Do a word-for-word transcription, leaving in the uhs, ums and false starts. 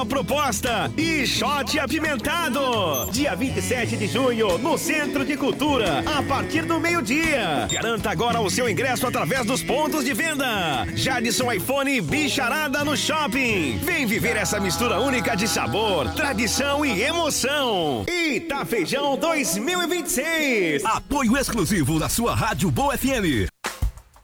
Proposta e shot apimentado. Dia vinte e sete de junho, no Centro de Cultura, a partir do meio-dia. Garanta agora o seu ingresso através dos pontos de venda. Jadson iPhone e Bicharada no Shopping. Vem viver essa mistura única de sabor, tradição e emoção. Itafejão dois mil e vinte e seis. Apoio exclusivo da sua Rádio Boa F M.